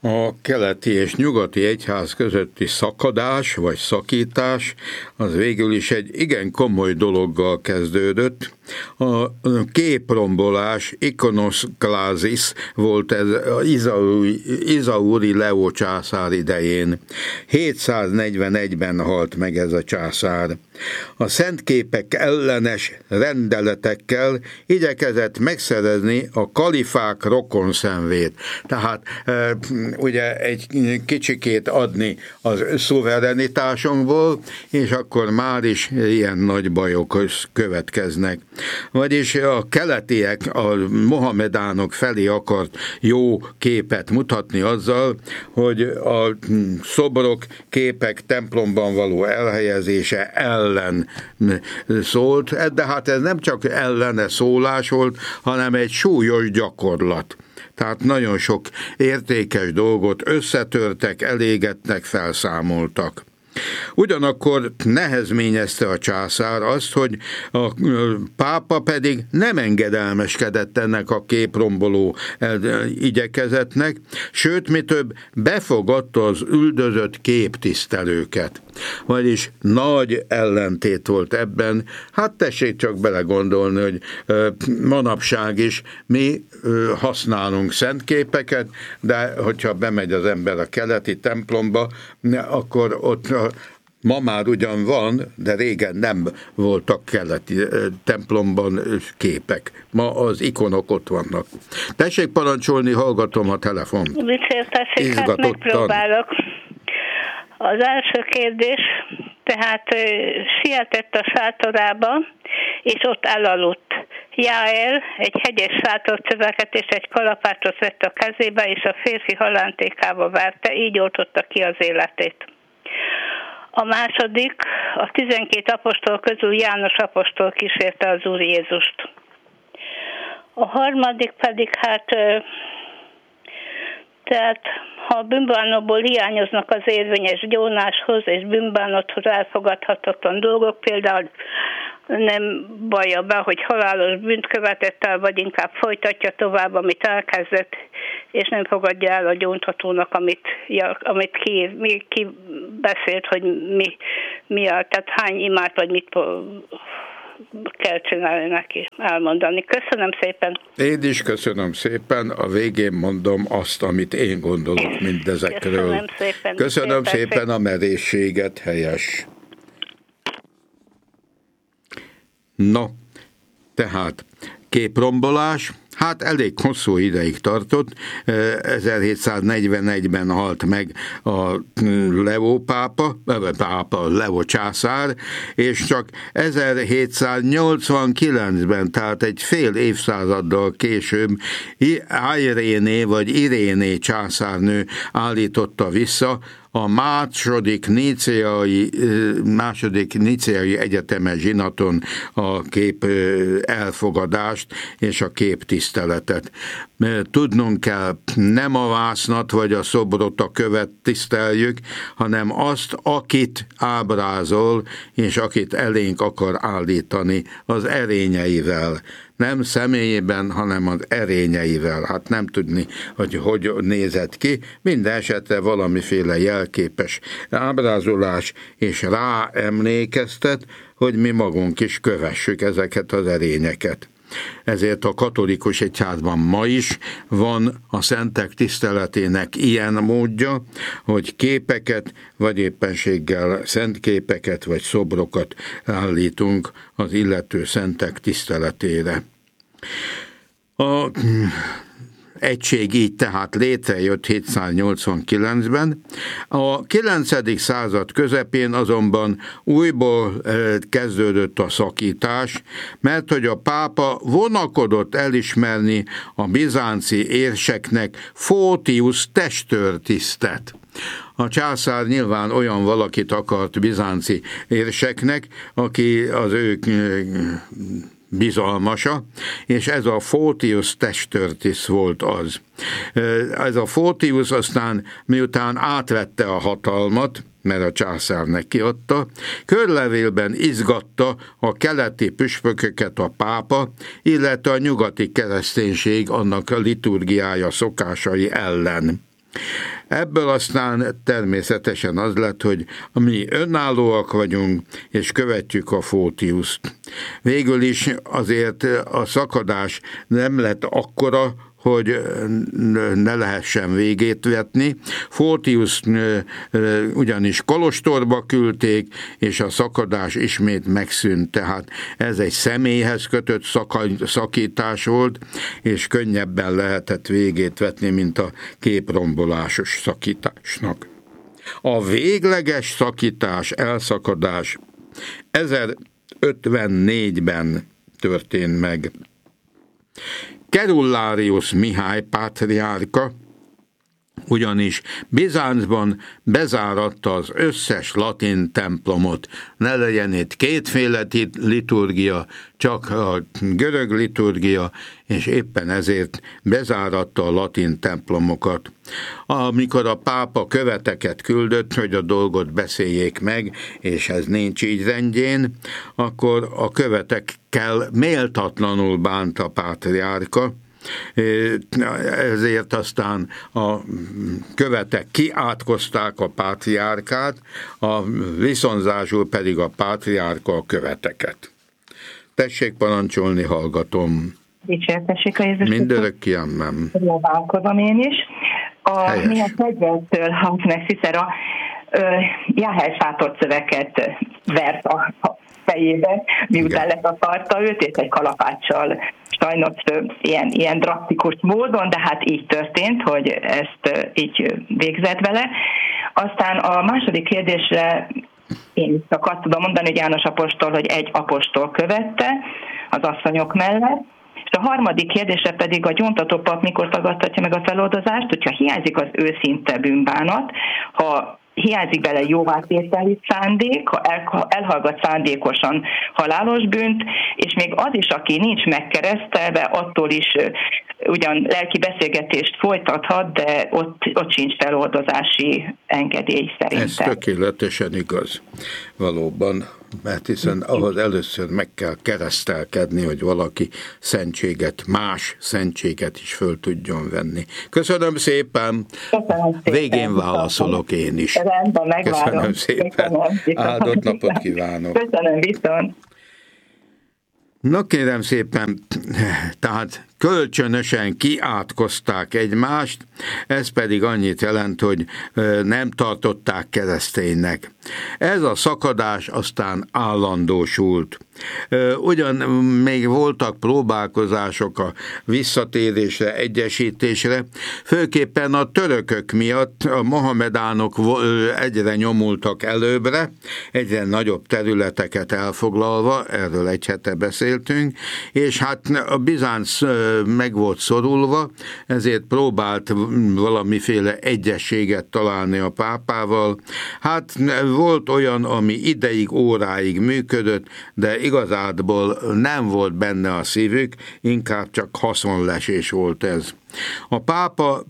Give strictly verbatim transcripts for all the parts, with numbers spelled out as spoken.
A keleti és nyugati egyház közötti szakadás vagy szakítás az végül is egy igen komoly dologgal kezdődött. A képrombolás, ikonoszklázis volt ez Izauri, Izauri Leó császár idején. hétszáznegyvenegyben halt meg ez a császár. A szentképek ellenes rendeletekkel igyekezett megszerezni a kalifák rokonszenvét. Tehát e, ugye egy kicsikét adni az szuverenitásunkból, és akkor már is ilyen nagy bajok következnek. Vagyis a keletiek, a mohamedánok felé akart jó képet mutatni azzal, hogy a szobrok, képek templomban való elhelyezése ellen szólt, de hát ez nem csak ellene szólás volt, hanem egy súlyos gyakorlat. Tehát nagyon sok értékes dolgot összetörtek, elégetnek, felszámoltak. Ugyanakkor nehezményezte a császár azt, hogy a pápa pedig nem engedelmeskedett ennek a képromboló igyekezetnek, sőt, mi több, befogadta az üldözött képtisztelőket. Vagyis nagy ellentét volt ebben. Hát tessék csak belegondolni, hogy manapság is mi használunk szentképeket, de hogyha bemegy az ember a keleti templomba, akkor ott ma már ugyan van, de régen nem voltak keleti templomban képek. Ma az ikonok ott vannak. Tessék parancsolni, hallgatom a telefon. Vicceltessék, hát megpróbálok. Az első kérdés, tehát sietett a sátorába, és ott elaludt. Jáel egy hegyes sátorcsöveket és egy kalapácsot vett a kezébe, és a férfi halántékába várta, így oltotta ki az életét. A második, a tizenkét apostol közül János apostol kísérte az Úr Jézust. A harmadik pedig, hát, tehát ha a bűnbánatból hiányoznak az érvényes gyónáshoz és bűnbánathoz elfogadhatatlan dolgok, például nem bajja be, hogy halálos bűnt követett el, vagy inkább folytatja tovább, amit elkezdett, és nem fogadja el a gyóntatónak, amit, amit ki, mi, ki beszélt, hogy mi, mi a, tehát hány imád, vagy mit kell csinálni neki, elmondani. Köszönöm szépen. Én is köszönöm szépen, a végén mondom azt, amit én gondolok mindezekről. Köszönöm szépen. Köszönöm szépen, szépen a merészséget, helyes. No, tehát képrombolás, hát elég hosszú ideig tartott, ezerhétszáznegyvenegyben halt meg a Leó pápa, pápa, Leó császár, és csak ezerhétszáznyolcvankilencben, tehát egy fél évszázaddal később Iréné vagy Iréné császárnő állította vissza a második níceai, második níceai egyetemes zsinaton a kép elfogadást és a képtiszteletet. Tudnunk kell, nem a vásznat vagy a szobrot, a követ tiszteljük, hanem azt, akit ábrázol, és akit elénk akar állítani az erényeivel. Nem személyében, hanem az erényeivel. Hát nem tudni, hogy hogy nézett ki. Minden esetre valamiféle jelképes ábrázolás, és rá emlékeztet, hogy mi magunk is kövessük ezeket az erényeket. Ezért a katolikus egyházban ma is van a szentek tiszteletének ilyen módja, hogy képeket, vagy éppenséggel szentképeket, vagy szobrokat állítunk az illető szentek tiszteletére. A egység így tehát létrejött hétszáznyolcvankilencben. A kilencedik század közepén azonban újból kezdődött a szakítás, mert hogy a pápa vonakodott elismerni a bizánci érseknek Fótiusz testőrtisztet. A császár nyilván olyan valakit akart bizánci érseknek, aki az ők bizalmasa, és ez a Fótiusz testőrtiszt volt az. Ez a Fótiusz aztán miután átvette a hatalmat, mert a császár neki adta, körlevélben izgatta a keleti püspököket a pápa, illetve a nyugati kereszténység annak a liturgiája szokásai ellen. Ebből aztán természetesen az lett, hogy mi önállóak vagyunk, és követjük a Photiuszt. Végül is azért a szakadás nem lett akkora, hogy ne lehessen végét vetni. Photius ugyanis kolostorba küldték, és a szakadás ismét megszűnt, tehát ez egy személyhez kötött szakítás volt, és könnyebben lehetett végét vetni, mint a képrombolásos szakításnak. A végleges szakítás, elszakadás ezerötvennégyben történt meg. Kerullárius Mihály pátriárka ugyanis Bizáncban bezáratta az összes latin templomot. Ne legyen itt kétféle liturgia, csak a görög liturgia, és éppen ezért bezáratta a latin templomokat. Amikor a pápa követeket küldött, hogy a dolgot beszéljék meg, és ez nincs így rendjén, akkor a követekkel méltatlanul bánt a pátriárka, ezért aztán a követek kiátkozták a pátriárkát, a viszonzásul pedig a pátriárka a követeket. Tessék parancsolni, hallgatom. Dicsértessék a Jézus. Mindörökké, amen. Próbálkozom én is. A mi a fegyvertől hangzik Cicera Jáhel sátor szöveket vert a fejébe, miután letakarta őt, és egy kalapáccsal. Sajnos ilyen, ilyen drasztikus módon, de hát így történt, hogy ezt így végzett vele. Aztán a második kérdésre én csak azt tudom mondani, hogy János apostol, hogy egy apostol követte az asszonyok mellett. És a harmadik kérdésre pedig a gyóntató pap mikor tagadtatja meg a feloldozást, hogyha hiányzik az őszinte bűnbánat, ha hiányzik bele jóvátételi szándék, ha elhallgat szándékosan halálos bűnt, és még az is, aki nincs megkeresztelve, attól is ugyan lelki beszélgetést folytathat, de ott, ott sincs feloldozási engedély szerintem. Ez tökéletesen igaz. Valóban, mert hiszen ahhoz először meg kell keresztelkedni, hogy valaki szentséget, más szentséget is föl tudjon venni. Köszönöm szépen. Köszönöm szépen. Végén válaszolok én is. Rendben, megvárom. Köszönöm szépen. Köszönöm. Áldott napot kívánok. Köszönöm, viszont. Na kérem szépen, tehát kölcsönösen kiátkozták egymást, ez pedig annyit jelent, hogy nem tartották kereszténynek. Ez a szakadás aztán állandósult. Ugyan még voltak próbálkozások a visszatérésre, egyesítésre, főképpen a törökök miatt a mohamedánok egyre nyomultak előbbre, egyre nagyobb területeket elfoglalva, erről egy hete beszéltünk, és hát a Bizánc meg volt szorulva, ezért próbált valamiféle egyességet találni a pápával. Hát volt olyan, ami ideig, óráig működött, de igazából nem volt benne a szívük, inkább csak haszonlesés volt ez. A pápa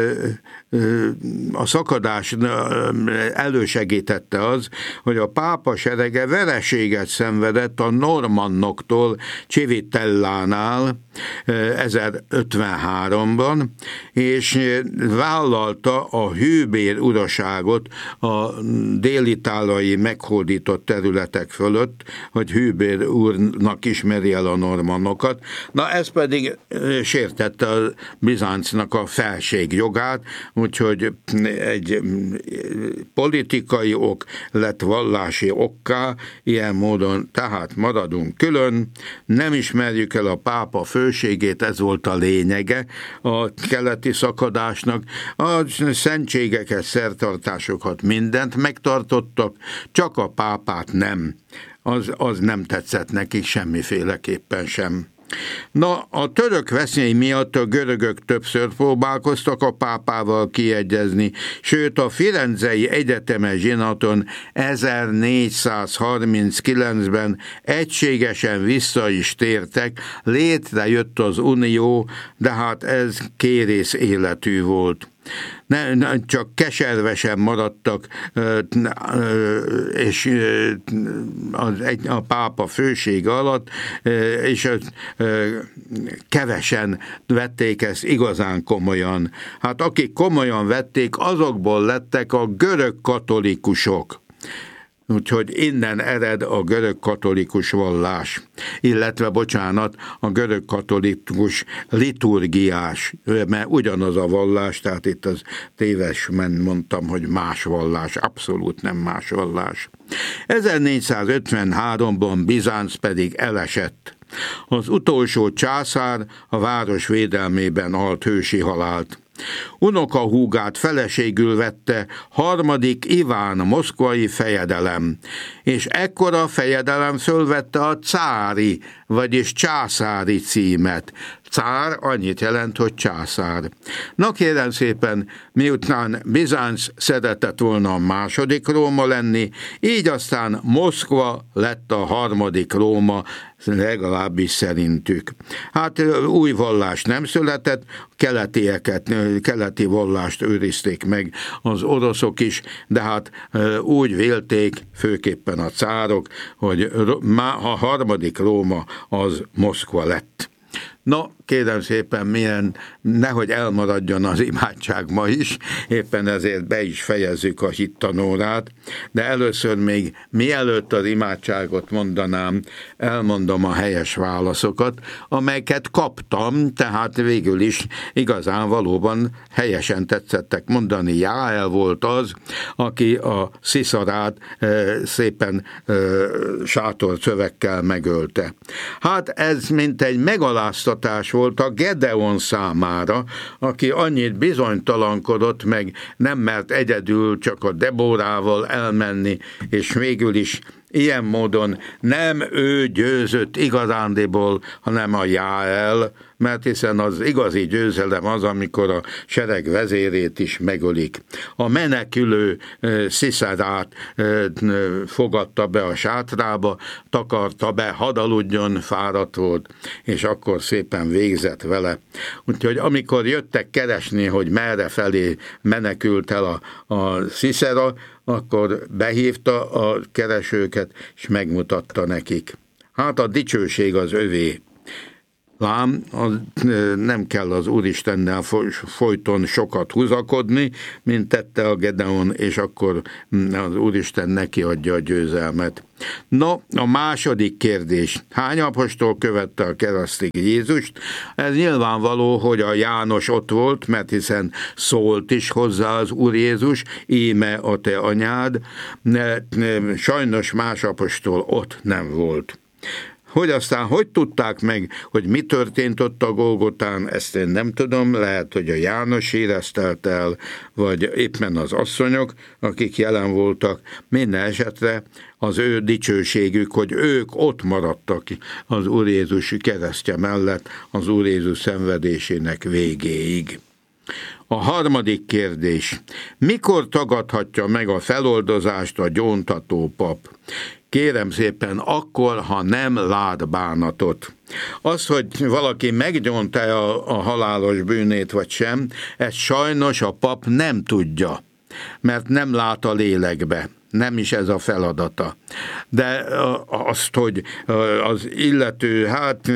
a szakadás elősegítette az, hogy a pápa serege vereséget szenvedett a normannoktól Civitellánál ezerötvenháromban, és vállalta a hűbér uraságot a dél-itálai meghódított területek fölött, hogy hűbér úrnak ismeri el a normannokat. Na ez pedig sértette a Bizáncnak a felségjogát, úgyhogy egy politikai ok lett vallási okká, ilyen módon tehát maradunk külön, nem ismerjük el a pápa főségét, ez volt a lényege a keleti szakadásnak. A szentségeket, szertartásokat, mindent megtartottak, csak a pápát nem. Az, az nem tetszett nekik semmiféleképpen sem. Na, a török veszély miatt a görögök többször próbálkoztak a pápával kiegyezni, sőt a Firenzei Egyetemes zsinaton ezernégyszázharminckilencben egységesen vissza is tértek, létrejött az unió, de hát ez kérész életű volt. ne, ne, csak keservesen maradtak, és az, egy, a pápa fősége alatt, és kevesen vették ezt igazán komolyan. Hát akik komolyan vették, azokból lettek a görög katolikusok. Úgyhogy innen ered a görög katolikus vallás, illetve, bocsánat, a görög katolikus liturgiás, mert ugyanaz a vallás, tehát itt az tévesen mondtam, hogy más vallás, abszolút nem más vallás. ezernégyszázötvenháromban Bizánc pedig elesett. Az utolsó császár a város védelmében halt hősi halált. Unokahúgát feleségül vette harmadik Iván moszkvai fejedelem, és ekkora fejedelem fölvette a cári, vagyis császári címet. Cár annyit jelent, hogy császár. Na kérem szépen, miután Bizánc szeretett volna a második Róma lenni, így aztán Moszkva lett a harmadik Róma, legalábbis szerintük. Hát új vallás nem született, keletieket, keleti vallást őrizték meg az oroszok is, de hát úgy vélték, főképpen a cárok, hogy a harmadik Róma az Moszkva lett. Na, kérem szépen, milyen, nehogy elmaradjon az imádság ma is, éppen ezért be is fejezzük a hittanórát, de először még mielőtt az imádságot mondanám, elmondom a helyes válaszokat, amelyeket kaptam, tehát végül is igazán valóban helyesen tetszettek mondani. Jáel volt az, aki a Sziszarát e, szépen e, sátorcövekkel megölte. Hát ez mint egy megaláztatás volt a Gedeon számára, aki annyit bizonytalankodott, meg nem mert egyedül csak a Debórával elmenni, és végül is ilyen módon nem ő győzött igazándiból, hanem a Jáel, mert hiszen az igazi győzelem az, amikor a sereg vezérét is megölik. A menekülő Sziszarát fogadta be a sátrába, takarta be, hadd aludjon, fáradt volt, és akkor szépen végzett vele. Úgyhogy amikor jöttek keresni, hogy merre felé menekült el a, a Sziszara, akkor behívta a keresőket, és megmutatta nekik. Hát a dicsőség az övé. Lám, az, nem kell az Úristennel folyton sokat húzakodni, mint tette a Gedeon, és akkor az Úristen neki adja a győzelmet. No, a második kérdés. Hány apostol követte a keresztig Jézust? Ez nyilvánvaló, hogy a János ott volt, mert hiszen szólt is hozzá az Úr Jézus, íme a te anyád. Sajnos más apostol ott nem volt. Hogy aztán hogy tudták meg, hogy mi történt ott a Golgotán, ezt én nem tudom, lehet, hogy a János éreztelt el, vagy éppen az asszonyok, akik jelen voltak, minden esetre az ő dicsőségük, hogy ők ott maradtak az Úr Jézus keresztje mellett az Úr Jézus szenvedésének végéig. A harmadik kérdés. Mikor tagadhatja meg a feloldozást a gyóntató pap? Kérem szépen, akkor, ha nem lát bánatot. Az, hogy valaki meggyónta a, a halálos bűnét vagy sem, ezt sajnos a pap nem tudja, mert nem lát a lélekbe. Nem is ez a feladata. De azt, hogy az illető, hát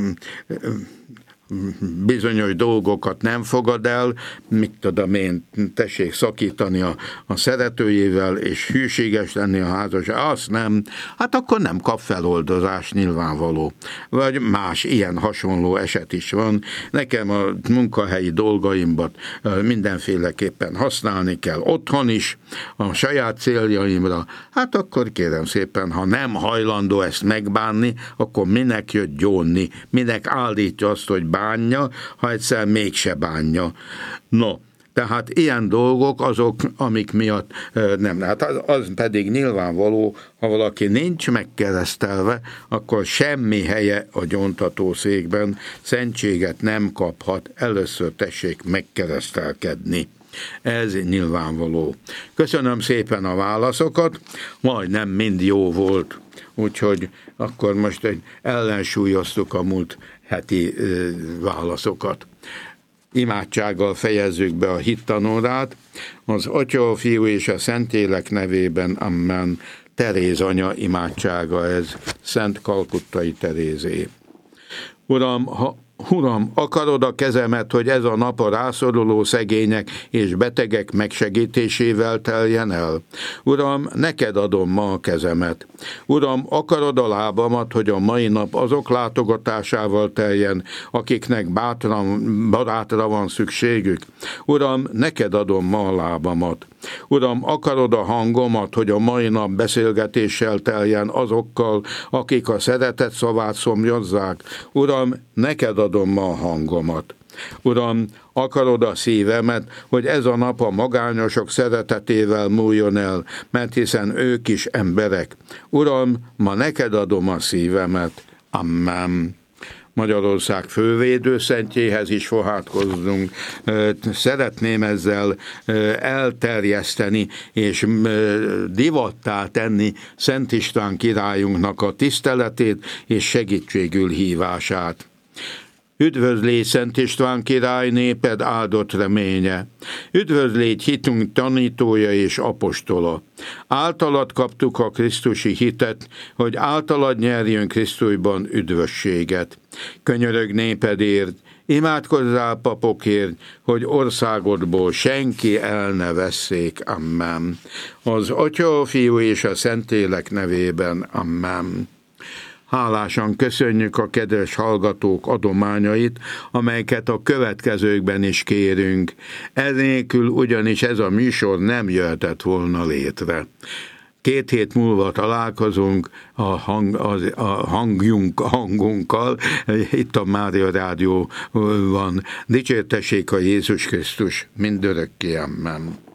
bizonyos dolgokat nem fogad el, mit tudom én, tessék szakítani a, a szeretőjével, és hűséges lenni a házasság, azt nem, hát akkor nem kap feloldozás, nyilvánvaló. Vagy más ilyen hasonló eset is van. Nekem a munkahelyi dolgaimbat mindenféleképpen használni kell otthon is, a saját céljaimra, hát akkor kérem szépen, ha nem hajlandó ezt megbánni, akkor minek jött gyónni, minek állítja azt, hogy bánja, ha egyszer mégse bánja. No, tehát ilyen dolgok azok, amik miatt nem. Hát az, az pedig nyilvánvaló, ha valaki nincs megkeresztelve, akkor semmi helye a gyóntatószékben, szentséget nem kaphat, először tessék megkeresztelkedni. Ez nyilvánvaló. Köszönöm szépen a válaszokat, majdnem mind jó volt, úgyhogy akkor most egy ellensúlyoztuk a múlt heti válaszokat. Imádsággal fejezzük be a hittanórát, az Atya, a Fiú és a Szentlélek nevében, amen. Teréz anya imádsága ez, Szent Kalkuttai Terézé. Uram, ha Uram, akarod a kezemet, hogy ez a nap a rászoruló szegények és betegek megsegítésével teljen el? Uram, neked adom ma a kezemet. Uram, akarod a lábamat, hogy a mai nap azok látogatásával teljen, akiknek bátran, barátra van szükségük? Uram, neked adom ma a lábamat. Uram, akarod a hangomat, hogy a mai nap beszélgetéssel teljen azokkal, akik a szeretet szavát szomjazzák? Uram, neked adom ma a hangomat. Uram, akarod a szívemet, hogy ez a nap a magányosok szeretetével múljon el, mert hiszen ők is emberek. Uram, ma neked adom a szívemet. Amen. Magyarország fővédőszentjéhez is fohátkozzunk. Szeretném ezzel elterjeszteni és divattá tenni Szent István királyunknak a tiszteletét és segítségül hívását. Üdvözlégy, Szent István király, néped áldott reménye! Üdvözlégy, hitünk tanítója és apostola! Általad kaptuk a krisztusi hitet, hogy általad nyerjön Krisztusban üdvösséget. Könyörög népedért, imádkozzál papokért, hogy országodból senki el ne vesszék. Amen. Az Atya, a Fiú és a Szentlélek nevében. Amen. Hálásan köszönjük a kedves hallgatók adományait, amelyeket a következőkben is kérünk. Enélkül ugyanis ez a műsor nem jöhetett volna létre. Két hét múlva találkozunk a, hang, az, a hangjunk, hangunkkal, itt a Mária Rádió van. Dicsértessék a Jézus Krisztus, mindörökké, amen.